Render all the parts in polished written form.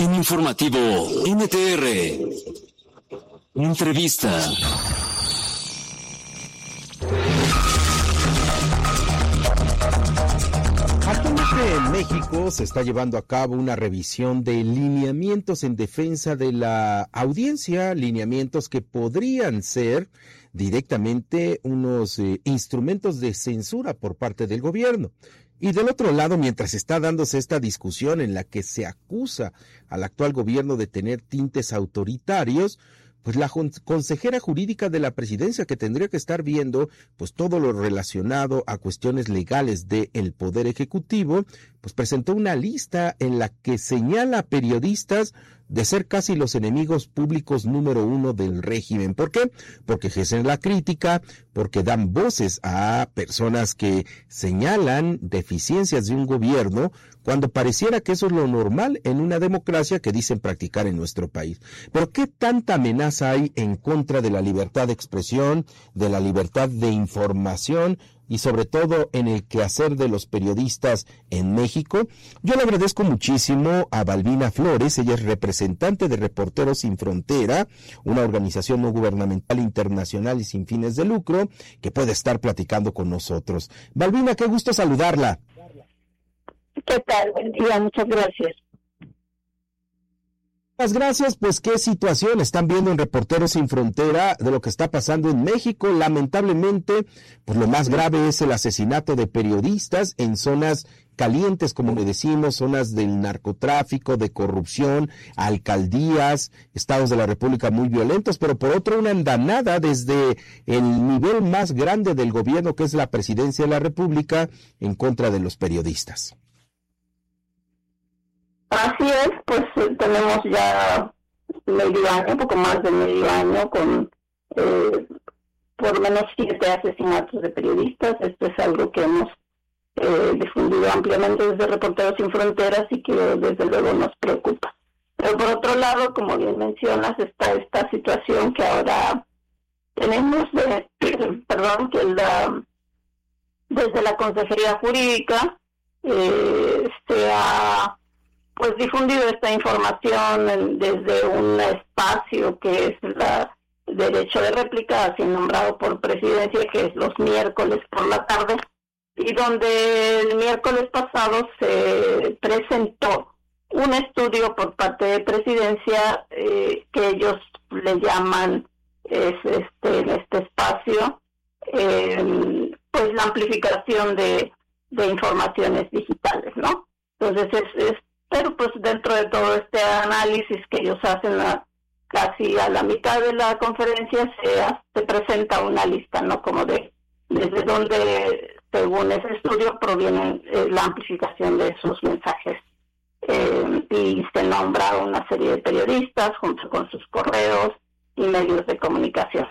En Informativo NTR. Entrevista. Actualmente en México se está llevando a cabo una revisión de lineamientos en defensa de la audiencia, lineamientos que podrían ser directamente unos instrumentos de censura por parte del gobierno. Y del otro lado, mientras está dándose esta discusión en la que se acusa al actual gobierno de tener tintes autoritarios, pues la consejera jurídica de la presidencia, que tendría que estar viendo pues todo lo relacionado a cuestiones legales del Poder Ejecutivo, pues presentó una lista en la que señala a periodistas de ser casi los enemigos públicos número uno del régimen. ¿Por qué? Porque ejercen la crítica, porque dan voces a personas que señalan deficiencias de un gobierno, cuando pareciera que eso es lo normal en una democracia que dicen practicar en nuestro país. Pero ¿qué tanta amenaza hay en contra de la libertad de expresión, de la libertad de información y sobre todo en el quehacer de los periodistas en México? Yo le agradezco muchísimo a Balbina Flores. Ella es representante de Reporteros Sin Frontera, una organización no gubernamental internacional y sin fines de lucro, que puede estar platicando con nosotros. Balbina, qué gusto saludarla. ¿Qué tal? Buen día, muchas gracias. Muchas gracias. Pues qué situación están viendo en Reporteros Sin Frontera de lo que está pasando en México. Lamentablemente, pues lo más grave es el asesinato de periodistas en zonas calientes, como le decimos, zonas del narcotráfico, de corrupción, alcaldías, estados de la República muy violentos, pero por otro una andanada desde el nivel más grande del gobierno, que es la presidencia de la República, en contra de los periodistas. Así es, pues tenemos ya medio año, poco más de medio año, con por lo menos 7 asesinatos de periodistas. Esto es algo que hemos difundido ampliamente desde Reporteros Sin Fronteras y que desde luego nos preocupa. Pero por otro lado, como bien mencionas, está esta situación que ahora tenemos desde la Consejería Jurídica se ha pues difundido esta información desde un espacio que es la derecho de réplica, así nombrado por presidencia, que es los miércoles por la tarde, y donde el miércoles pasado se presentó un estudio por parte de presidencia que ellos le llaman en este espacio pues la amplificación de informaciones digitales, ¿no? Entonces pero pues dentro de todo este análisis que ellos hacen casi a la mitad de la conferencia se presenta una lista, ¿no? Como desde donde, según ese estudio, proviene la amplificación de esos mensajes. Y se nombra una serie de periodistas junto con sus correos y medios de comunicación.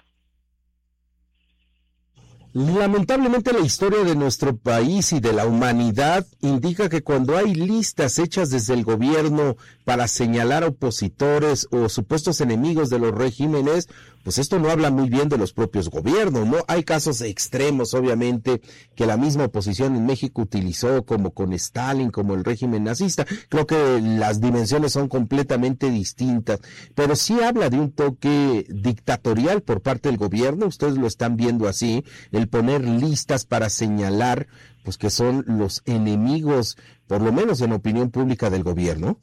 Lamentablemente la historia de nuestro país y de la humanidad indica que cuando hay listas hechas desde el gobierno para señalar opositores o supuestos enemigos de los regímenes, pues esto no habla muy bien de los propios gobiernos, ¿no? Hay casos extremos, obviamente, que la misma oposición en México utilizó, como con Stalin, como el régimen nazista. Creo que las dimensiones son completamente distintas, pero sí habla de un toque dictatorial por parte del gobierno. Ustedes lo están viendo así, el poner listas para señalar, pues que son los enemigos, por lo menos en opinión pública del gobierno.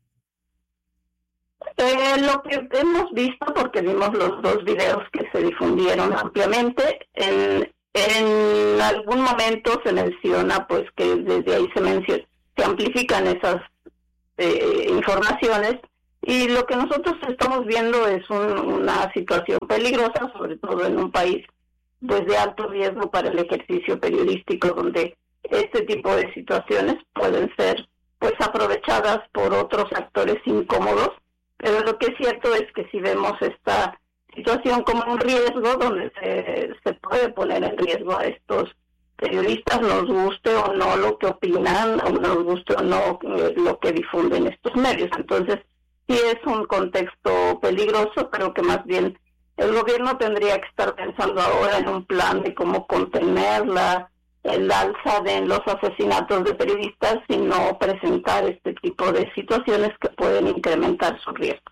Lo que hemos visto, porque vimos los 2 videos que se difundieron ampliamente, en algún momento se menciona pues que desde ahí se amplifican esas informaciones, y lo que nosotros estamos viendo es una situación peligrosa, sobre todo en un país pues de alto riesgo para el ejercicio periodístico, donde este tipo de situaciones pueden ser pues aprovechadas por otros actores incómodos. Pero lo que es cierto es que si vemos esta situación como un riesgo, donde se puede poner en riesgo a estos periodistas, nos guste o no lo que opinan, o nos guste o no lo que difunden estos medios. Entonces, sí es un contexto peligroso, pero que más bien el gobierno tendría que estar pensando ahora en un plan de cómo contener la el alza de los asesinatos de periodistas, sino presentar este tipo de situaciones que pueden incrementar su riesgo.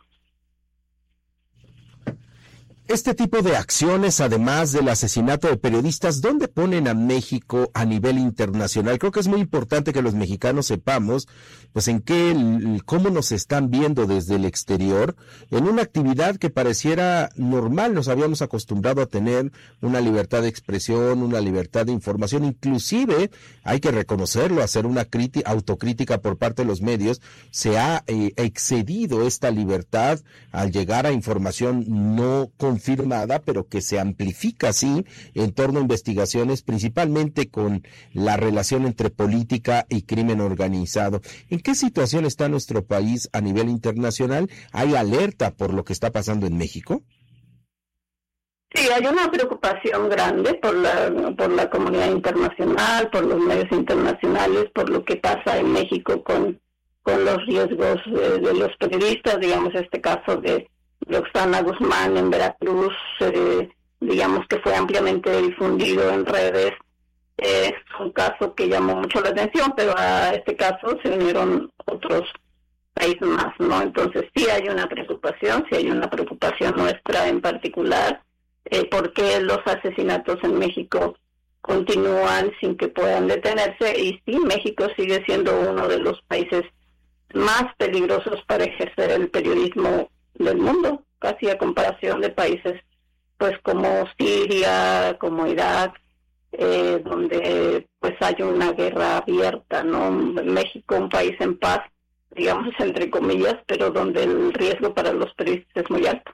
Este tipo de acciones, además del asesinato de periodistas, ¿dónde ponen a México a nivel internacional? Creo que es muy importante que los mexicanos sepamos, pues, cómo nos están viendo desde el exterior, en una actividad que pareciera normal. Nos habíamos acostumbrado a tener una libertad de expresión, una libertad de información, inclusive, hay que reconocerlo, hacer una autocrítica por parte de los medios. Se ha excedido esta libertad al llegar a información no confirmada, pero que se amplifica así en torno a investigaciones, principalmente con la relación entre política y crimen organizado. ¿En qué situación está nuestro país a nivel internacional? ¿Hay alerta por lo que está pasando en México? Sí, hay una preocupación grande por la comunidad internacional, por los medios internacionales, por lo que pasa en México con los riesgos de los periodistas, digamos, este caso de Roxana Guzmán en Veracruz, digamos que fue ampliamente difundido en redes. Es un caso que llamó mucho la atención, pero a este caso se unieron otros países más, ¿no? Entonces sí hay una preocupación nuestra en particular, porque los asesinatos en México continúan sin que puedan detenerse, y sí, México sigue siendo uno de los países más peligrosos para ejercer el periodismo del mundo, casi a comparación de países pues como Siria, como Irak, donde pues hay una guerra abierta, ¿no? México, un país en paz, digamos entre comillas, pero donde el riesgo para los periodistas es muy alto.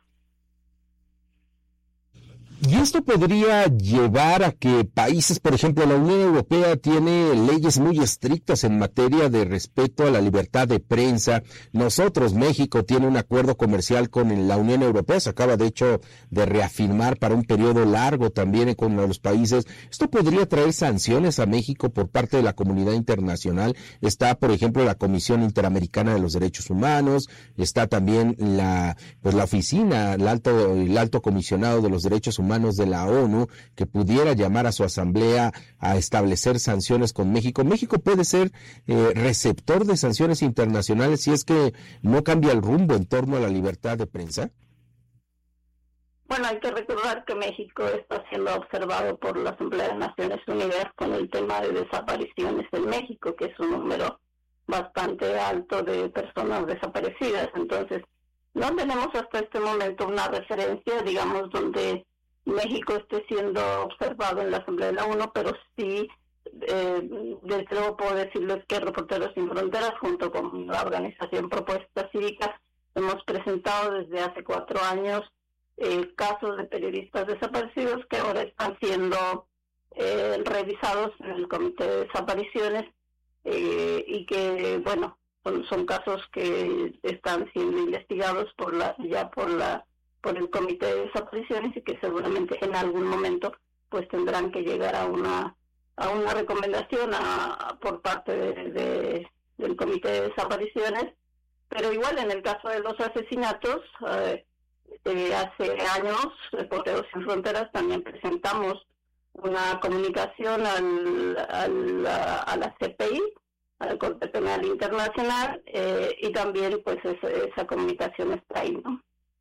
Y esto podría llevar a que países, por ejemplo, la Unión Europea tiene leyes muy estrictas en materia de respeto a la libertad de prensa. Nosotros, México, tiene un acuerdo comercial con la Unión Europea, se acaba de hecho de reafirmar para un periodo largo también con los países. Esto podría traer sanciones a México por parte de la comunidad internacional. Está, por ejemplo, la Comisión Interamericana de los Derechos Humanos, está también la oficina, el alto comisionado de los derechos humanos de la ONU, que pudiera llamar a su asamblea a establecer sanciones con México. México puede ser receptor de sanciones internacionales si es que no cambia el rumbo en torno a la libertad de prensa. Bueno, hay que recordar que México está siendo observado por la Asamblea de Naciones Unidas con el tema de desapariciones en México, que es un número bastante alto de personas desaparecidas. Entonces, no tenemos hasta este momento una referencia, digamos, donde México esté siendo observado en la Asamblea de la ONU, pero sí, desde luego puedo decirles que Reporteros Sin Fronteras, junto con la organización Propuesta Cívica, hemos presentado desde hace 4 años casos de periodistas desaparecidos que ahora están siendo revisados en el Comité de Desapariciones, y que, bueno, son casos que están siendo investigados por el Comité de Desapariciones, y que seguramente en algún momento pues tendrán que llegar a una recomendación por parte del Comité de Desapariciones. Pero igual en el caso de los asesinatos, hace años, Reporteros Sin Fronteras también presentamos una comunicación a la CPI, al Corte Penal Internacional, y también pues esa comunicación está ahí, ¿no?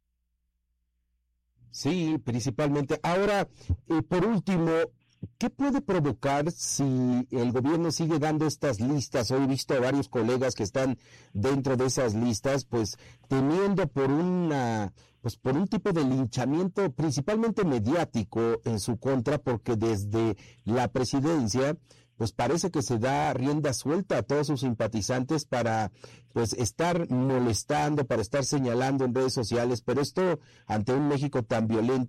Sí, principalmente. Ahora, por último, ¿qué puede provocar si el gobierno sigue dando estas listas? Hoy he visto a varios colegas que están dentro de esas listas, pues temiendo por un tipo de linchamiento principalmente mediático en su contra, porque desde la presidencia pues parece que se da rienda suelta a todos sus simpatizantes para pues estar molestando, para estar señalando en redes sociales, pero esto ante un México tan violento